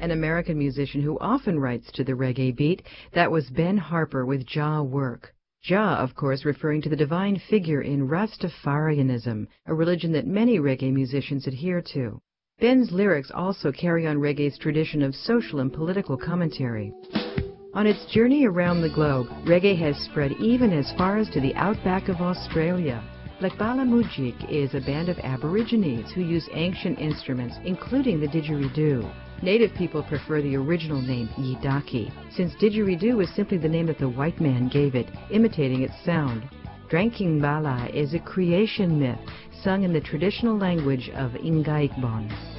an American musician who often writes to the reggae beat. That was Ben Harper with Jah Work. Jah, of course, referring to the divine figure in Rastafarianism, a religion that many reggae musicians adhere to. Ben's lyrics also carry on reggae's tradition of social and political commentary. On its journey around the globe, reggae has spread even as far as to the outback of Australia. Lakbala Mujik is a band of Aborigines who use ancient instruments, including the didgeridoo. Native people prefer the original name Yidaki, since didgeridoo is simply the name that the white man gave it, imitating its sound. Dranking Bala is a creation myth, sung in the traditional language of Ngaigbon.